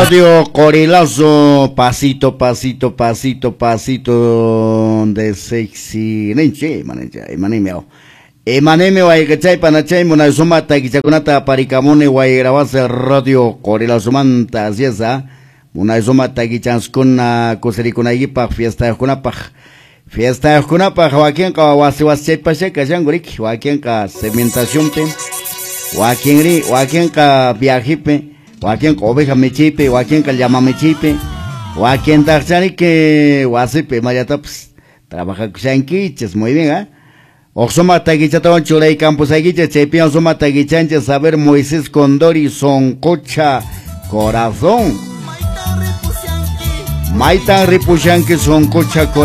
Radio Corilazo, pasito, pasito, pasito, pasito de sexy. Nenche, manemeo. Manemeo ay kachay panachay muna sumata kichakunata parikamune way grabase Radio Corilazo manta así es, muna sumata kichanskuna kuserikunayipaj fiesta kunapaj. Fiesta kunapaj wakin ka wasiwaschay pashe kashangurik wakin ka cementación pe. Wakin ka viajipe. Wakin oveja mechipe, wakin llama mechipe, wakin tachari que wasipe mayata pues trabaja kushanquiches, muy bien, Oxoma taguichaton chulei campus aguiche, chepion soma taguichanche saber Moisés Condori son cocha corazón. Maitan ripushanki son cocha corazón.